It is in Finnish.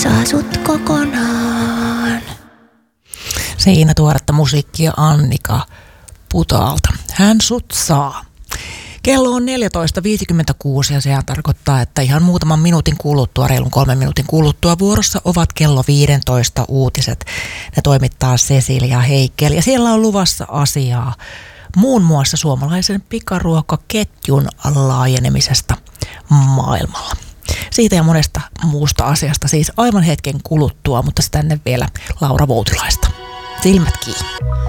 saa sut kokonaan. Siinä tuoretta musiikkia Annika Putaalta. Hän sut saa. Kello on 14.56 ja sehän tarkoittaa, että ihan muutaman minuutin kuluttua, reilun 3 minuutin kuluttua vuorossa ovat kello 15 uutiset. Ne toimittaa Cecilia Heikkeli ja siellä on luvassa asiaa muun muassa suomalaisen pikaruokaketjun laajenemisesta maailmalla. Siitä ja monesta muusta asiasta siis aivan hetken kuluttua, mutta sitten tänne vielä Laura Voutilaista. Silmät kiinni.